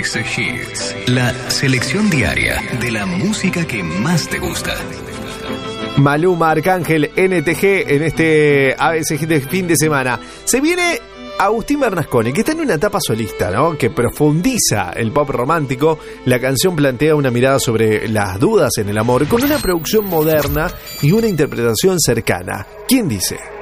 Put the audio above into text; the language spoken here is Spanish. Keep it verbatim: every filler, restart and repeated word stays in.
Greatest Hits, la selección diaria de la música que más te gusta. Maluma, Arcángel, N T G en este A B C Hit de fin de semana. Se viene Agustín Bernasconi, que está en una etapa solista, ¿no? Que profundiza el pop romántico. La canción plantea una mirada sobre las dudas en el amor con una producción moderna y una interpretación cercana. ¿Quién dice?